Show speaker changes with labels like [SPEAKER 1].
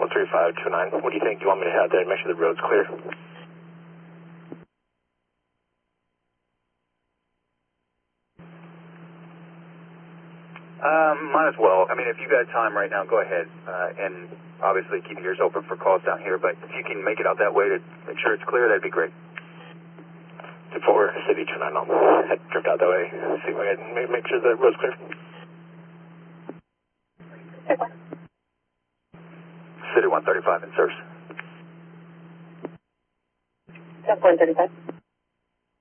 [SPEAKER 1] 13529. What do you think? Do you want me to head out there and make sure the road's clear?
[SPEAKER 2] Might as well. I mean, if you got time right now, go ahead. And obviously keep your ears open for calls down here, but if you can make it out that way to make sure it's clear, that'd be great.
[SPEAKER 1] 4 City 29. I'll head drift out that way. See if I can make sure the road's clear.
[SPEAKER 2] City 135 in service.
[SPEAKER 3] 135.